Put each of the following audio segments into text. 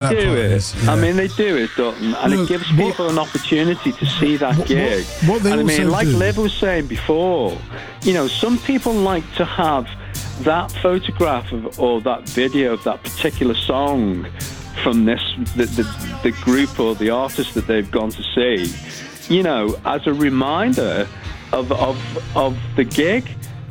do it. is, yeah. I mean, they do it, Dutton, and it gives people an opportunity to see that gig. What they and I mean, also like do- Liv was saying before, some people like to have that photograph or that video of that particular song from the group or the artist that they've gone to see, as a reminder of the gig.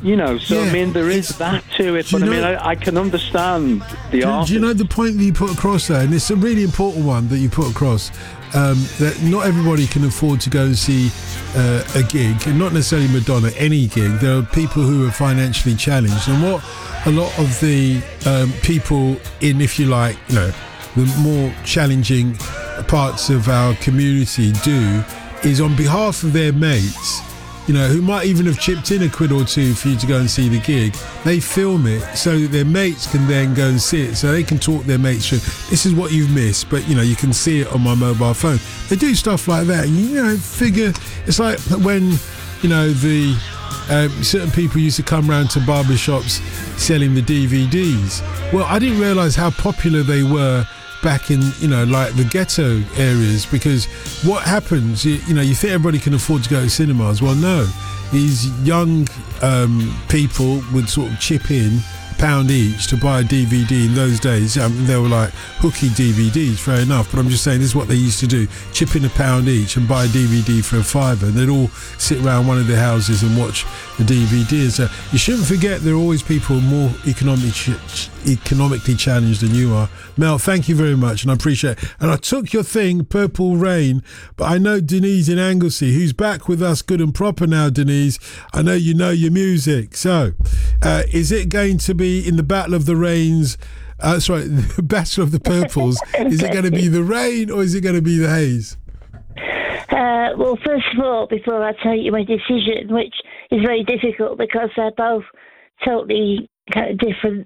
I mean, there is that to it, but I mean, I can understand the artist. Do you know the point that you put across there? And it's a really important one that you put across, that not everybody can afford to go and see a gig, and not necessarily Madonna, any gig. There are people who are financially challenged, and what a lot of the people in, if you like, the more challenging parts of our community do is on behalf of their mates, who might even have chipped in £1 or £2 for you to go and see the gig, they film it so that their mates can then go and see it, so they can talk their mates through, this is what you've missed, but you can see it on my mobile phone. They do stuff like that. Figure it's like when the certain people used to come round to barbershops selling the DVDs. Well, I didn't realise how popular they were back in like the ghetto areas, because what happens, you think everybody can afford to go to cinemas. Well, no, these young people would sort of chip in £1 each to buy a DVD in those days. They were like hooky DVDs, fair enough, but I'm just saying this is what they used to do, chip in £1 each and buy a DVD for £5, and they'd all sit around one of their houses and watch the DVD. So you shouldn't forget there are always people more economically challenged than you are. Mel, thank you very much, and I appreciate it. And I took your thing, Purple Rain, but I know Denise in Anglesey, who's back with us good and proper now. Denise, I know you know your music. So is it going to be in the Battle of the Rains, the Battle of the Purples, is it going to be the rain or is it going to be the haze? Well, first of all, before I tell you my decision, which is very difficult because they're both totally kind of different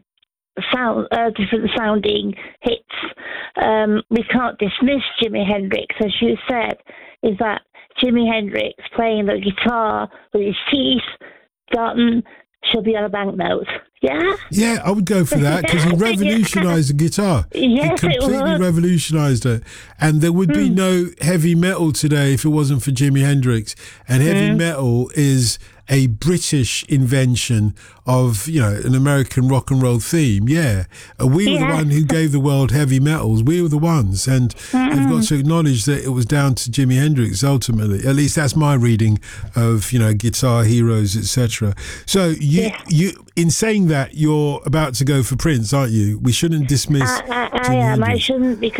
sounding hits, we can't dismiss Jimi Hendrix, as you said, is that Jimi Hendrix playing the guitar with his teeth, Dalton, should be on a banknote. Yeah, I would go for that, because he revolutionised the guitar. Yes, he completely revolutionised it. And there would be no heavy metal today if it wasn't for Jimi Hendrix. And heavy metal is a British invention of, an American rock and roll theme. We were the one who gave the world heavy metals. We were the ones, and we've got to acknowledge that it was down to Jimi Hendrix ultimately. At least that's my reading of, Guitar Heroes, etc. So you in saying that, you're about to go for Prince, aren't you? We shouldn't dismiss I am. I shouldn't, because